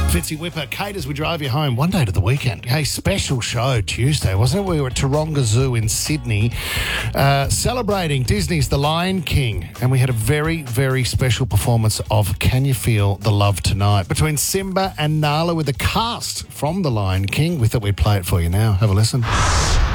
Fitzy Whipper, Kate, as we drive you home one day to the weekend. Hey, special show Tuesday, wasn't it? We were at Taronga Zoo in Sydney celebrating Disney's The Lion King, and we had a very, very special performance of Can You Feel the Love Tonight between Simba and Nala with the cast from The Lion King. We thought we'd play it for you now. Have a listen.